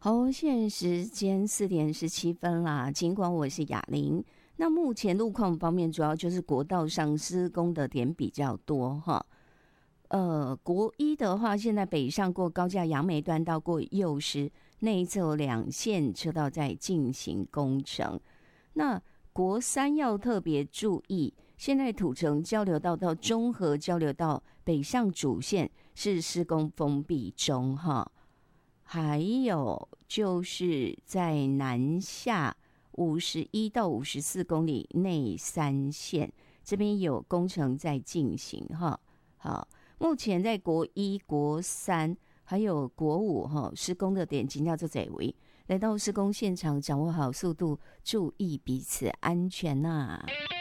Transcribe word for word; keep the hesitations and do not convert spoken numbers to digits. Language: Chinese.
好，现在时间四点十七分啦。尽管我是雅玲，那目前路况方面，主要就是国道上施工的点比较多哈。呃，国一的话，现在北上过高架杨梅段到过幼师内侧有两线车道在进行工程。那国三要特别注意，现在土城交流道到中和交流道北上主线是施工封闭中哈。还有就是在南下五十一到五十四公里内三线这边有工程在进行哈。好，目前在国一、国三还有国五哈施工的点金叫做这位，来到施工现场，掌握好速度，注意彼此安全呐、啊。